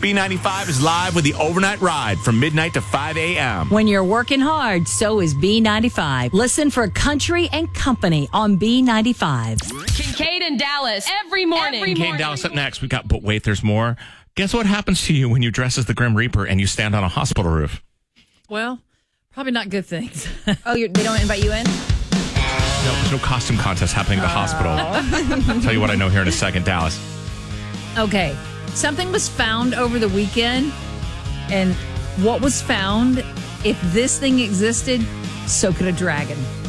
B95 is live with the overnight ride from midnight to 5 a.m. When you're working hard, so is B95. Listen for Country and Company on B95. Kincaid and Dallas every morning. Kincaid and Dallas up next. We got, but wait, there's more. Guess what happens to you when you dress as the Grim Reaper and you stand on a hospital roof? Well, probably not good things. Oh, they don't invite you in? No, there's no costume contest happening at the hospital. I'll tell you what I know here in a second, Dallas. Okay. Something was found over the weekend, and what was found, if this thing existed, so could a dragon.